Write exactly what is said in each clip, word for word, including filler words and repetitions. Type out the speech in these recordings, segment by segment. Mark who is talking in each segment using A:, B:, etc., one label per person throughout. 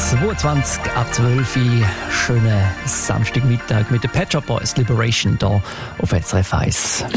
A: zweiundzwanzig ab zwölf Uhr. Schönen Samstagmittag mit den Pet Shop Boys Liberation hier auf S R F eins.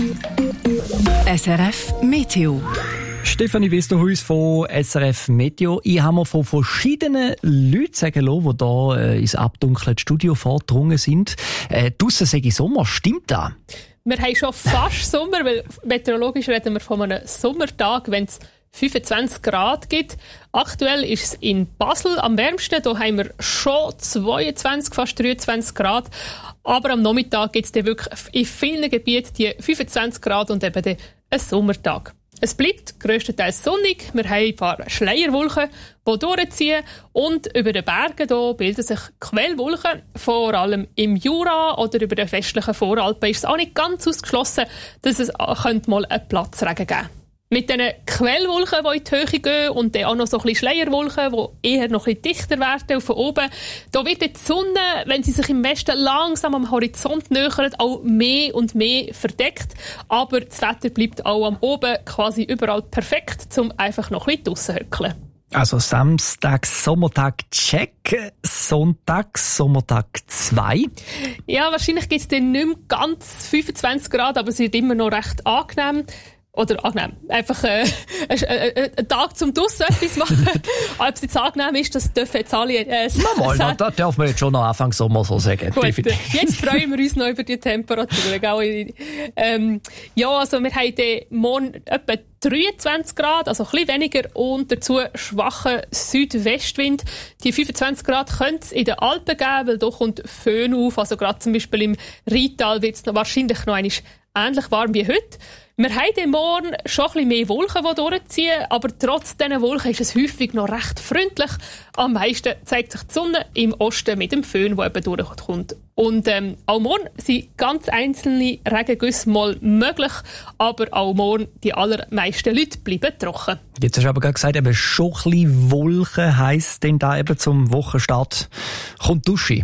B: S R F Meteo.
A: Stefanie Westerhuis von S R F Meteo. Ich habe mir von verschiedenen Leuten sagen lassen, die hier äh, ins abdunkelte Studio vorgedrungen sind. Äh, draussen sage ich Sommer. Stimmt das?
C: Wir haben schon fast Sommer, weil meteorologisch reden wir von einem Sommertag, wenn es fünfundzwanzig Grad gibt. Aktuell ist es in Basel am wärmsten. Da haben wir schon zweiundzwanzig, fast dreiundzwanzig Grad. Aber am Nachmittag gibt es dann wirklich in vielen Gebieten die fünfundzwanzig Grad und eben dann einen Sommertag. Es bleibt grösstenteils sonnig. Wir haben ein paar Schleierwolken, die durchziehen. Und über den Bergen hier bilden sich Quellwolken. Vor allem im Jura oder über den westlichen Voralpen ist es auch nicht ganz ausgeschlossen, dass es mal einen Platzregen geben könnte. Mit diesen Quellwolken, die in die Höhe gehen und dann auch noch so ein bisschen Schleierwolken, die eher noch ein bisschen dichter werden von oben, da wird die Sonne, wenn sie sich im Westen langsam am Horizont nähert, auch mehr und mehr verdeckt. Aber das Wetter bleibt auch am Oben quasi überall perfekt, um einfach noch ein bisschen draussen zu hückeln.
A: Also Samstag, Sommertag, check. Sonntag, Sommertag zwei.
C: Ja, wahrscheinlich gibt es dann nicht mehr ganz fünfundzwanzig Grad, aber es wird immer noch recht angenehm. Oder angenehm. Einfach äh, ein, ein, ein Tag zum draussen etwas machen. Ob es jetzt angenehm ist, das dürfen jetzt alle äh,
A: sagen. Mal, das darf man jetzt schon noch Anfang Sommer so sagen.
C: Gut, jetzt freuen wir uns noch über die Temperaturen. Ähm, ja, also wir haben den morgen etwa dreiundzwanzig Grad, also ein bisschen weniger und dazu schwachen Südwestwind. Die fünfundzwanzig Grad könnte es in den Alpen geben, weil da kommt Föhn auf. Also gerade zum Beispiel im Rheintal wird es wahrscheinlich noch einmal ähnlich warm wie heute. Wir haben den Morgen schon ein bisschen mehr Wolken, die durchziehen, aber trotz diesen Wolken ist es häufig noch recht freundlich. Am meisten zeigt sich die Sonne im Osten mit dem Föhn, der eben durchkommt. Und ähm, auch morgen sind ganz einzelne Regengüsse mal möglich, aber auch morgen die allermeisten Leute bleiben trocken.
A: Jetzt hast du aber gerade gesagt, eben schon ein bisschen Wolken heisst denn da eben zum Wochenstart kommt Dusche.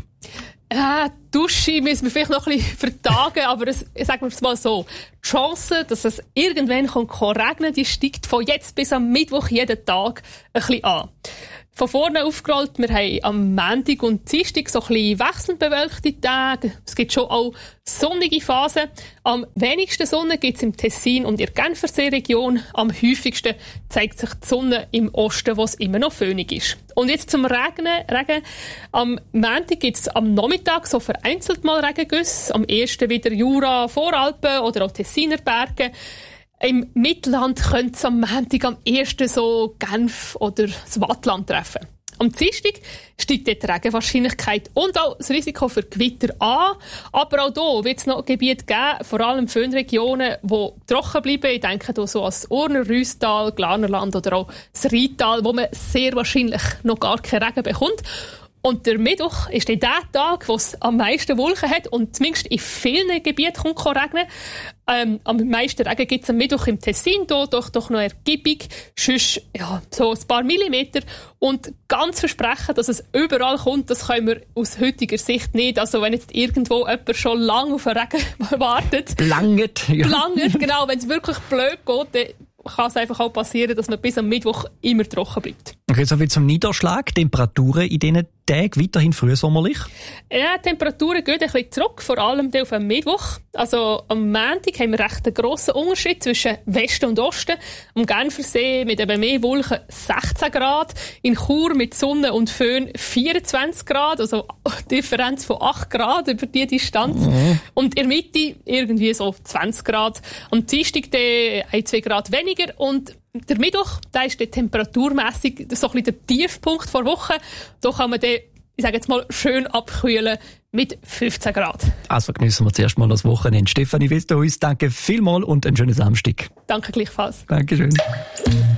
C: Ja, Dusche müssen wir vielleicht noch ein bisschen vertagen, aber es, sagen wir es mal so. Die Chance, dass es irgendwann regnen kann, die steigt von jetzt bis am Mittwoch jeden Tag ein bisschen an. Von vorne aufgerollt, wir haben am Montag und Dienstag so ein bisschen wechselnd bewölkte Tage. Es gibt schon auch sonnige Phasen. Am wenigsten Sonne gibt es im Tessin und in der Genfersee-Region. Am häufigsten zeigt sich die Sonne im Osten, wo es immer noch föhnig ist. Und jetzt zum Regnen. Regen. Am Montag gibt es am Nachmittag so vereinzelt mal Regengüsse. Am ersten wieder Jura, Voralpen oder auch Tessiner Berge. Im Mittelland könnte es am Montag am ersten so Genf oder das Wattland treffen. Am Dienstag steigt die Regenwahrscheinlichkeit und auch das Risiko für Gewitter an. Aber auch hier wird es noch Gebiete geben, vor allem Föhnregionen, die trocken bleiben. Ich denke hier so an das Urner, Rüstal, Glarnerland oder auch das Rheintal, wo man sehr wahrscheinlich noch gar keinen Regen bekommt. Und der Mittwoch ist dann der Tag, wo es am meisten Wolken hat und zumindest in vielen Gebieten kommt regnen. Ähm, am meisten Regen gibt es am Mittwoch im Tessin, hier doch, doch noch ergiebig, sonst ja, so ein paar Millimeter. Und ganz versprechen, dass es überall kommt, das können wir aus heutiger Sicht nicht. Also wenn jetzt irgendwo jemand schon lange auf den Regen wartet.
A: Langet. Ja.
C: Langet, genau. Wenn es wirklich blöd geht, dann kann es einfach auch passieren, dass man bis am Mittwoch immer trocken bleibt.
A: Okay, so viel zum Niederschlag. Temperaturen in diesen Tagen weiterhin frühsommerlich?
C: Ja, die Temperaturen gehen ein bisschen zurück, vor allem auf am Mittwoch. Also am Montag haben wir recht einen grossen Unterschied zwischen Westen und Osten. Am Genfersee mit eben mehr Wolken sechzehn Grad, in Chur mit Sonne und Föhn vierundzwanzig Grad, also eine Differenz von acht Grad über diese Distanz. Mhm. Und in der Mitte irgendwie so zwanzig Grad. Am Dienstag ein, zwei Grad weniger und der Mittwoch, da ist der temperaturmässig so ein bisschen der Tiefpunkt vor Woche. Da kann man den, ich sage jetzt mal, schön abkühlen mit fünfzehn Grad.
A: Also genießen wir zuerst mal das Wochenende. Stefanie Westerhuis, danke vielmals und einen schönen Samstag.
C: Danke gleichfalls.
A: Dankeschön.